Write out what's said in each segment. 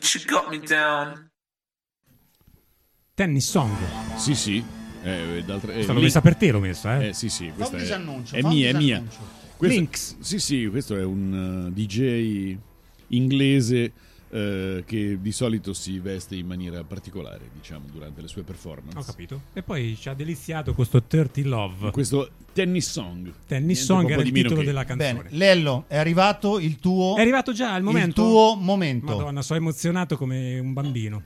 you got me down. Tennis Song. Sì. L'ho messa per te, l'ho messa. Sì, questa disannuncio, è mia. Links. Sì, questo è un DJ inglese che di solito si veste in maniera particolare, diciamo, durante le sue performance. Ho capito. E poi ci ha deliziato questo Dirty Love. Questo Tennis Song. Tennis Song era il titolo della canzone. Bene, Lello, è arrivato il tuo... È arrivato già il momento? Il tuo momento. Madonna, sono emozionato come un bambino.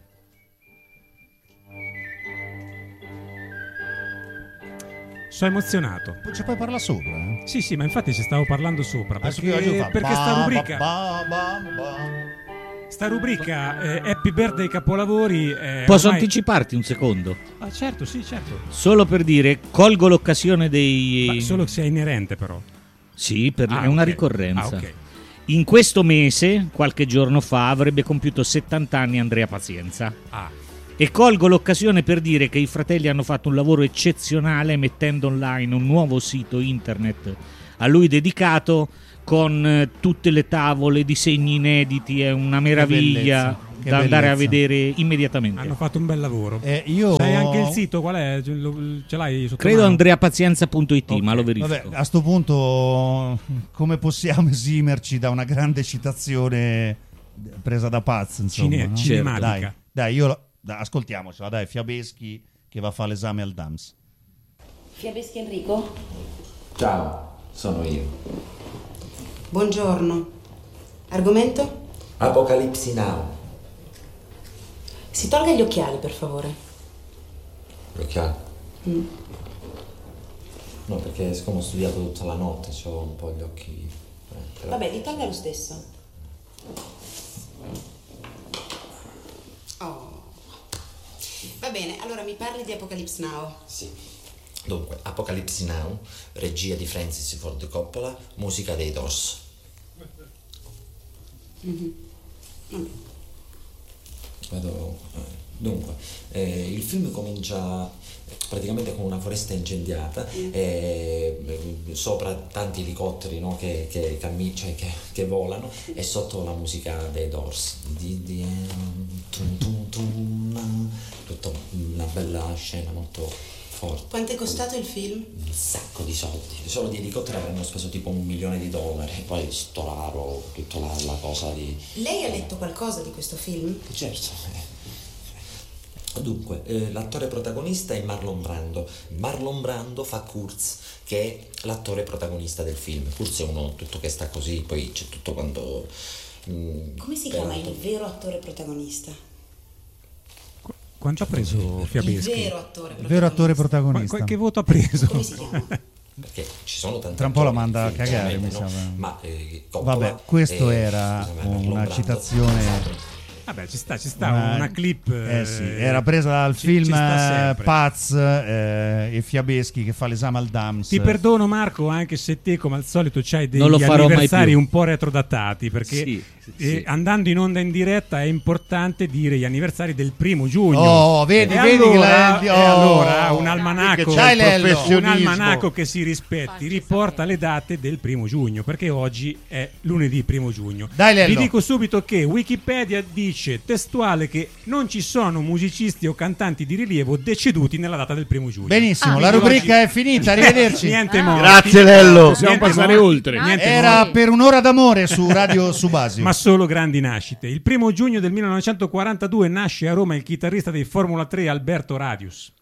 Sono emozionato. Ci puoi parlare sopra? Sì, ma infatti ci stavo parlando sopra. Perché sta rubrica Happy Birthday Capolavori Posso ormai... anticiparti un secondo? Ah, certo. Solo per dire, colgo l'occasione dei... Ma solo se è inerente però. Sì, è una ricorrenza. Ok. In questo mese, qualche giorno fa, avrebbe compiuto 70 anni Andrea Pazienza. E colgo l'occasione per dire che i fratelli hanno fatto un lavoro eccezionale mettendo online un nuovo sito internet a lui dedicato con tutte le tavole, disegni inediti, è una meraviglia da andare a vedere immediatamente. Hanno fatto un bel lavoro. Io... Sai anche il sito qual è? Ce l'hai sotto Credo mano? andreapazienza.it, ma lo verifico. Vabbè, a sto punto come possiamo esimerci da una grande citazione presa da Paz, insomma, no? Cinematica. Dai, ascoltiamocela, dai, Fiabeschi che va a fare l'esame al DAMS. Fiabeschi Enrico? Ciao, sono io. Buongiorno. Argomento? Apocalipsi Now. Si tolga gli occhiali, per favore. Gli occhiali? No, perché siccome ho studiato tutta la notte, ho un po' gli occhi... però... Vabbè, li tolga lo stesso. Oh. Va bene, allora mi parli di Apocalypse Now. Sì. Dunque, Apocalypse Now, regia di Francis Ford Coppola, musica dei Doors. Dunque, il film comincia praticamente con una foresta incendiata sopra tanti elicotteri, no, che volano, e sotto la musica dei Doors. Tutta una bella scena molto forte. Quanto è costato il film? Un sacco di soldi. Solo di elicotteri avranno speso tipo $1 milione. Poi sto raro, tutta la cosa di... Lei ha letto qualcosa di questo film? Certo. Dunque, l'attore protagonista è Marlon Brando. Marlon Brando fa Kurtz, che è l'attore protagonista del film. Kurtz è uno tutto che sta così, poi c'è tutto quando... Come si chiama il vero attore protagonista? Quanto ha preso Fiabeschi? Il vero attore protagonista. Che voto ha preso? Come si chiama? Perché ci sono tanti... Tra un po' la manda a cagare, mi sa. Ma vabbè, questo era una citazione... Vabbè, ci sta una clip. Sì, era presa dal film Paz e Fiabeschi che fa l'esame al DAMS. Ti perdono, Marco, anche se te, come al solito, c'hai degli anniversari un po' retrodatati, perché andando in onda in diretta è importante dire gli anniversari del 1° giugno. Oh, vedi allora un almanacco che si rispetti riporta le date del 1° giugno, perché oggi è lunedì 1° giugno. Dai, Lello. Vi dico subito che Wikipedia dice testuale che non ci sono musicisti o cantanti di rilievo deceduti nella data del 1° giugno. Benissimo, la rubrica è finita, arrivederci. Niente morti. Grazie Lello, possiamo passare oltre. Era per un'ora d'amore su Radio Subasio. Ma solo grandi nascite. Il 1° giugno del 1942 nasce a Roma il chitarrista dei Formula 3 Alberto Radius.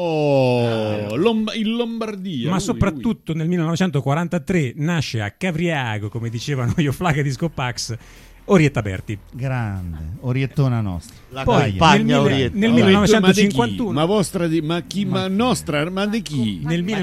In Lombardia. Ma soprattutto nel 1943 nasce a Cavriago, come dicevano io Flaga di Scopax, Orietta Berti. Grande, Oriettona nostra. Poi nel 1951 ma nostra, ma di chi? Nel Ma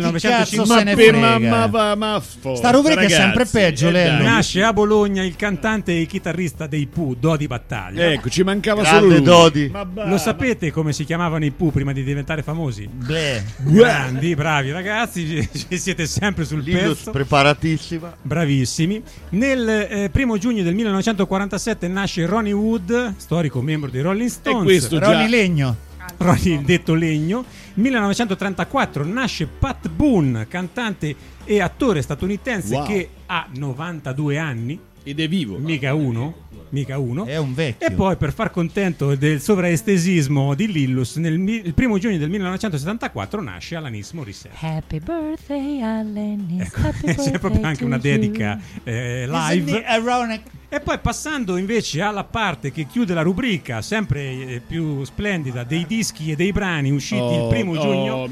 1951 sta rubrica è sempre peggio, Lello. nasce a Bologna il cantante e chitarrista dei Pooh, Dodi Battaglia. Ecco, ci mancava Grande solo lui. Dodi. Lo sapete come si chiamavano i Pooh prima di diventare famosi? Beh. Grandi, bravi ragazzi, siete sempre sul pezzo. Preparatissima. Bravissimi. Nel 1° giugno del 1947 nasce Ronnie Wood, storico membro dei Rolling Stones. E questo Ronnie Legno. Ronnie detto Legno. 1934 nasce Pat Boone, cantante e attore statunitense che ha 92 anni. Ed è vivo. Mica uno. mica uno. È un vecchio. E poi, per far contento del sovraestesismo di Lillus, il 1 giugno del 1974 nasce Alanis Morissette. Happy birthday Alanis. Ecco, Happy c'è birthday proprio anche to una you. dedica Isn't live. it ironic? E poi passando invece alla parte che chiude la rubrica, sempre più splendida, dei dischi e dei brani usciti il 1 giugno.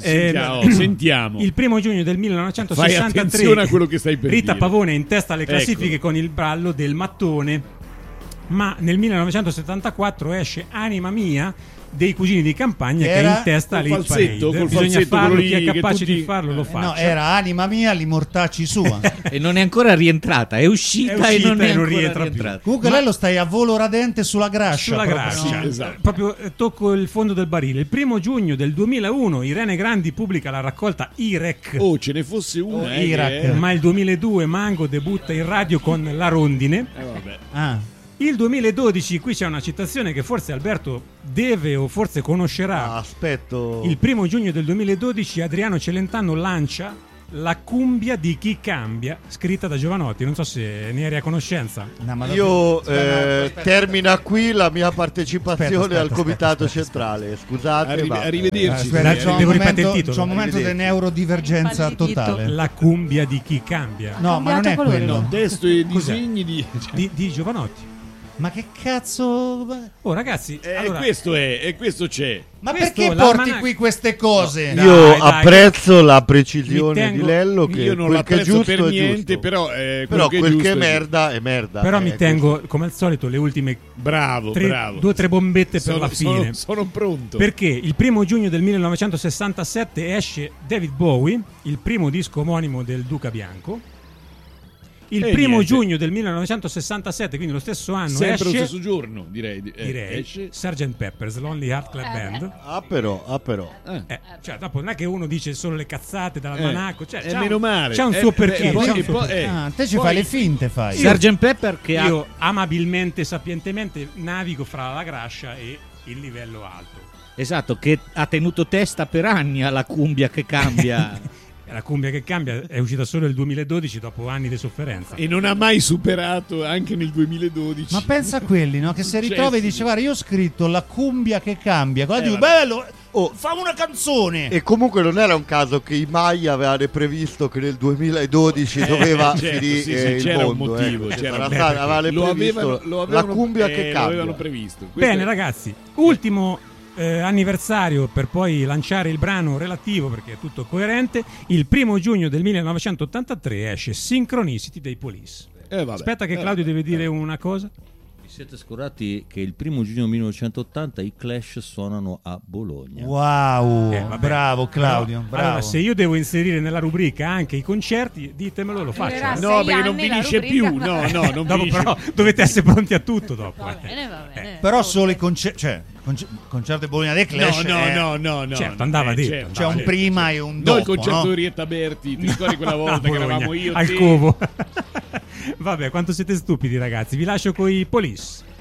Sentiamo. Il 1 giugno del Fai 1963. attenzione a quello che stai per Rita dire. Pavone in testa alle classifiche Ecco. con il ballo del mattone. Ma nel 1974 esce Anima Mia dei Cugini di Campagna, che è Era in testa col lì falsetto, col Bisogna falsetto, farlo, quello chi è lì che capace tutti- di farlo lo faccia. No, era Anima Mia, li mortacci sua. E non è ancora rientrata, è uscita e non è e non ancora rientra più. rientrata. Comunque lei lo stai a volo radente sulla grascia. Sulla proprio, grascia, no? esatto. proprio tocco il fondo del barile. Il 1 giugno del 2001 Irene Grandi pubblica la raccolta IREC. Oh, ce ne fosse una. Iraq. Ma il 2002 Mango debutta in radio con La Rondine. Vabbè. Ah, Il 2012, qui c'è una citazione che forse Alberto deve o forse conoscerà. Aspetto. Il 1 giugno del 2012 Adriano Celentano lancia La cumbia di chi cambia, scritta da Giovanotti. Non so se ne eri a conoscenza. no, ma Io aspetta. termina qui la mia partecipazione Aspetta, al comitato aspetta. centrale. Scusate, ma Arrivederci. Aspetta, c'ho un Devo ripetere il momento, titolo. c'ho un momento di Arrivederci. neurodivergenza Impallidito. totale. La cumbia di chi cambia. No, ma non è Cambiato colore. quello. Testo e Cos'è? disegni di... Di Giovanotti. Ma che cazzo? Oh ragazzi, allora, questo è, e questo c'è. Ma Questo, perché l'almanacco- porti qui queste cose? No. io Dai, apprezzo la precisione mi tengo- di Lello che Io non quel che è l'apprezzo giusto per è niente, giusto. però, Però che è quel giusto che è è merda è merda. però mi questo. tengo come al solito le ultime Bravo, bravo. 2 o 3 bombette per la fine. Sono pronto. Perché il 1 giugno del 1967 esce David Bowie, il primo disco omonimo del Duca Bianco. Il 1 niente. giugno del 1967, quindi lo stesso anno, Sempre lo esce, stesso giorno, direi. direi, Esce. Sgt. Pepper's Lonely Heart Club Band. Ah però. Cioè, dopo non è che uno dice solo le cazzate dall'almanacco, cioè, c'ha meno un- male. c'ha un suo perché. poi- c'ha un suo poi- perché. Ah, te ci Poi- fai le finte, fai. Sgt. Pepper che ha Io amabilmente, sapientemente navigo fra la grascia e il livello alto. esatto, che ha tenuto testa per anni alla cumbia che cambia. La cumbia che cambia è uscita solo nel 2012 dopo anni di sofferenza. E non ha mai superato anche nel 2012. Ma pensa a quelli, no? Che se ritrovi e Successi. dice, guarda, io ho scritto la cumbia che cambia. Guarda, dico, vabbè. bello, fa una canzone. E comunque non era un caso che i Maya avevano previsto che nel 2012 doveva certo, finire sì, il c'era un mondo. motivo, ecco. c'era Sarà un- stato- avevano lo previsto avevano, la cumbia che lo cambia. avevano previsto. Questo Bene è- ragazzi, ultimo anniversario per poi lanciare il brano relativo perché è tutto coerente. Il 1 giugno del 1983 esce Synchronicity dei Police. vabbè. Aspetta che Claudio deve dire una cosa. Vi siete scordati che il 1 giugno 1980 i Clash suonano a Bologna. Wow, Vabbè. bravo Claudio, Allora, bravo. allora, se io devo inserire nella rubrica anche i concerti, ditemelo, lo faccio. Durerà No, 6 perché non anni la finisce rubrica. più. No, non Dopo finisce. però dovete essere pronti a tutto dopo. Va bene, va bene. Però solo i concerti, cioè concerto di Bologna dei Clash. No. Certo, andava detto, certo, C'è un certo. prima e un dopo. No, il concerto no? di Rietta Berti. Ti ricordi quella A volta che Bologna, eravamo io al te? Covo. Vabbè, quanto siete stupidi ragazzi. Vi lascio coi Police.